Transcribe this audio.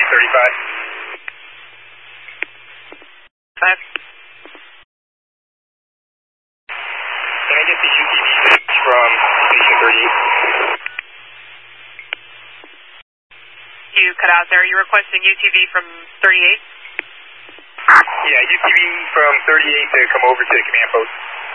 5. Can I get the UTV from Station 38? You cut out there. You're requesting UTV from 38? Yeah, UTV from 38 to come over to the command post.